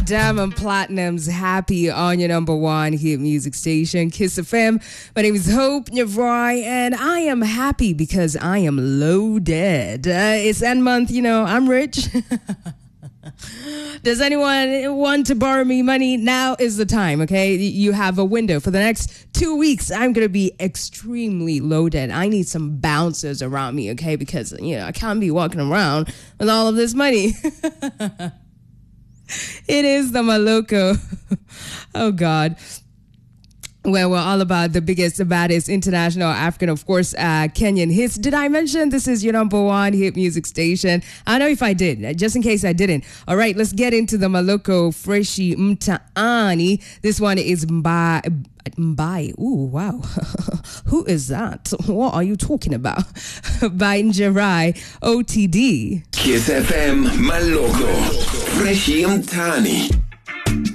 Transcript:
Diamond Platinum's Happy on your number one hit music station, Kiss FM. My name is Hope Nyavrai, and I am happy because I am loaded. It's end month, I'm rich. Does anyone want to borrow me money? Now is the time, okay? You have a window. For the next 2 weeks, I'm going to be extremely loaded. I need some bouncers around me, okay? Because, I can't be walking around with all of this money. It is the Maloko. Oh, God. Well, we're all about the biggest, the baddest international African, of course, Kenyan hits. Did I mention this is your number one hit music station? I don't know if I did, just in case I didn't. All right, let's get into the Maloko Freshi Mtaani. This one is Mbai. Ooh, wow. Who is that? What are you talking about? By Njerai OTD. Kiss FM Maloko Freshi Mtaani.